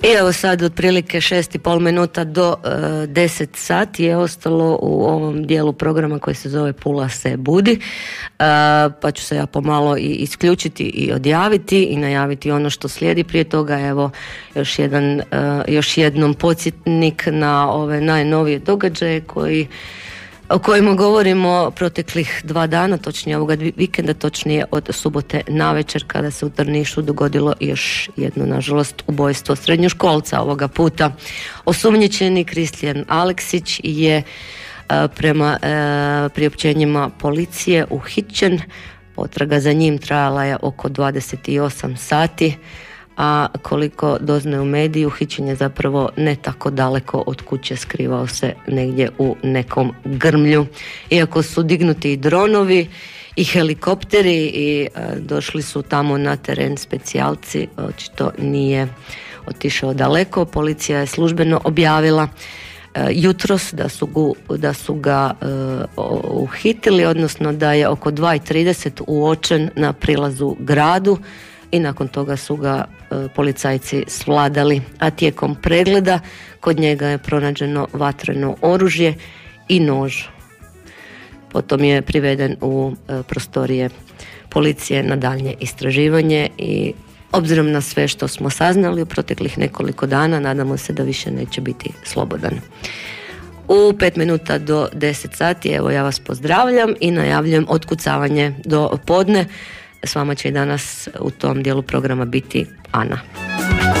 I evo sad otprilike 6,5 minuta do 10 sati je ostalo u ovom dijelu programa koji se zove Pula se budi, pa ću se ja pomalo i isključiti i odjaviti i najaviti ono što slijedi. Prije toga evo još jednom podsjetnik na ove najnovije događaje o kojima govorimo proteklih 2 dana, točnije ovoga vikenda, točnije od subote navečer kada se u Drnišu dogodilo još jedno, nažalost, ubojstvo srednjoškolca. Ovoga puta osumnjičeni Kristijan Aleksić je prema priopćenjima policije uhićen. Potraga za njim trajala je oko 28 sati, a koliko doznaju mediji, uhićen je zapravo ne tako daleko od kuće, skrivao se negdje u nekom grmlju. Iako su dignuti i dronovi i helikopteri i došli su tamo na teren specijalci, očito nije otišao daleko. Policija je službeno objavila jutros da su ga uhitili, odnosno da je oko 2:30 uočen na prilazu gradu i nakon toga su ga policajci svladali, a tijekom pregleda kod njega je pronađeno vatreno oružje i nož. Potom je priveden u prostorije policije na daljnje istraživanje i obzirom na sve što smo saznali u proteklih nekoliko dana, nadamo se da više neće biti slobodan. U 5 minuta do 10 sati, evo ja vas pozdravljam i najavljujem otkucavanje do podne. S vama će i danas u tom dijelu programa biti Ana.